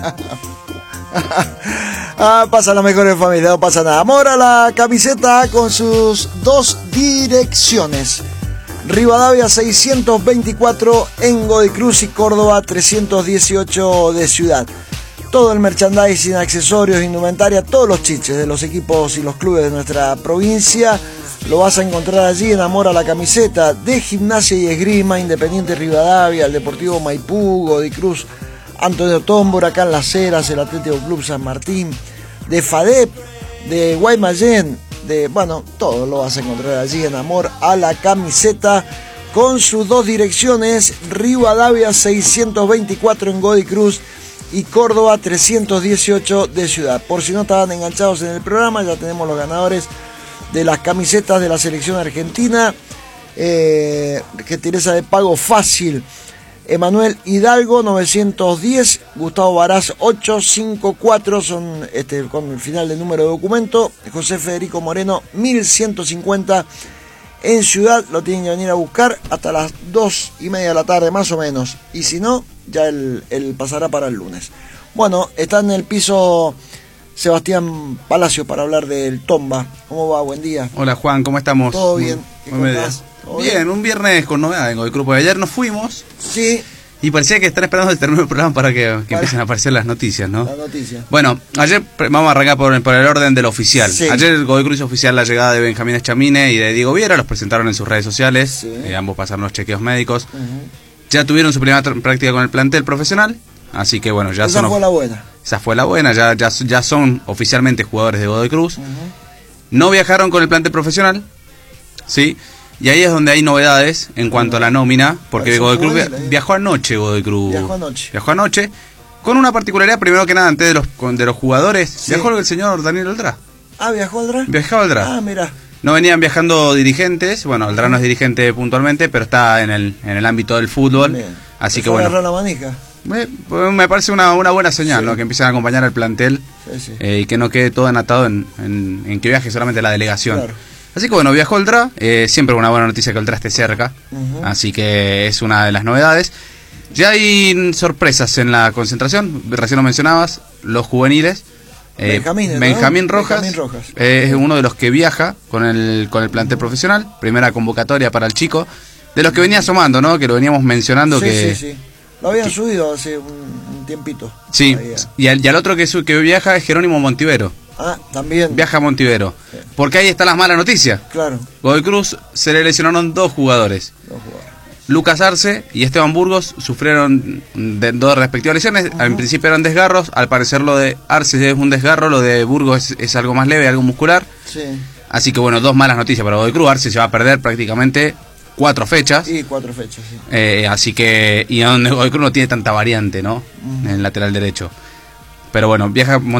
Pasa las mejores familias, no pasa nada. Amor a la camiseta con sus dos direcciones. Rivadavia 624 en Godoy Cruz y Córdoba 318 de Ciudad. Todo el merchandising, accesorios, indumentaria, todos los chiches de los equipos y los clubes de nuestra provincia lo vas a encontrar allí en Amor a la Camiseta. De Gimnasia y Esgrima, Independiente Rivadavia, el Deportivo Maipú, Godoy Cruz, Antonio Tombo, Huracán Las Heras, el Atlético Club San Martín, de FADEP, de Guaymallén, todo lo vas a encontrar allí en Amor a la Camiseta con sus dos direcciones, Rivadavia 624 en Godoy Cruz y Córdoba 318 de Ciudad. Por si no estaban enganchados en el programa, ya tenemos los ganadores de las camisetas de la selección argentina. Gentileza de pago fácil: Emanuel Hidalgo 910, Gustavo Varaz 854, son con el final del número de documento. José Federico Moreno 1150 en Ciudad, lo tienen que venir a buscar hasta las 2:30 de la tarde más o menos, y si no, ya él pasará para el lunes. Bueno, está en el piso Sebastián Palacio para hablar del Tomba. ¿Cómo va? Buen día. Hola Juan, ¿cómo estamos? ¿Todo bien? Muy bien. Bien, un viernes con novedades en el grupo. De ayer nos fuimos. Sí. Y parecía que están esperando el terminar el programa para que empiecen a aparecer las noticias, ¿no? Las noticias. Bueno, ayer vamos a arrancar por el orden del oficial. Sí. Ayer el Godoy Cruz oficial la llegada de Benjamín Eschamine y de Diego Viera, los presentaron en sus redes sociales. Sí. Ambos pasaron los chequeos médicos. Ya tuvieron su primera práctica con el plantel profesional. Así que bueno, ya Esa fue la buena. Esa fue la buena, ya son oficialmente jugadores de Godoy Cruz. No viajaron con el plantel profesional, ¿sí? Y ahí es donde hay novedades en cuanto a la nómina, porque Godoy Cruz viajó anoche. Godoy Cruz viajó anoche, con una particularidad, primero que nada, antes de los jugadores. Sí. Viajó el señor Daniel Oldrá. ¿Viajó Oldrá? Viajó Oldrá. Mira. No venían viajando dirigentes, bueno, Oldrá no es dirigente puntualmente, pero está en el ámbito del fútbol. Bien. Así que bueno. La manija. Me parece una buena señal, sí, ¿no? Que empiecen a acompañar al plantel, sí. Y que no quede todo anatado en que viaje solamente la delegación. Claro. Así que bueno, viajó Oldrá, siempre una buena noticia que Oldrá esté cerca, así que es una de las novedades. Ya hay sorpresas en la concentración, recién lo mencionabas, los juveniles. Benjamín Rojas es uno de los que viaja con el plantel profesional, primera convocatoria para el chico, de los que venía asomando, ¿no? Que lo veníamos mencionando Sí. Lo habían subido hace un tiempito. Sí, y al otro que viaja es Jerónimo Montivero. También. Viaja a Montivero. Sí. Porque ahí están las malas noticias. Claro. Godoy Cruz se le lesionaron dos jugadores. Lucas Arce y Esteban Burgos sufrieron dos respectivas lesiones. En principio eran desgarros. Al parecer lo de Arce es un desgarro, lo de Burgos es algo más leve, algo muscular. Sí. Así que bueno, dos malas noticias para Godoy Cruz. Arce se va a perder prácticamente 4 fechas. Sí, 4 fechas, sí. Así que, y donde Godoy Cruz no tiene tanta variante, ¿no? En el lateral derecho. Pero bueno, viaja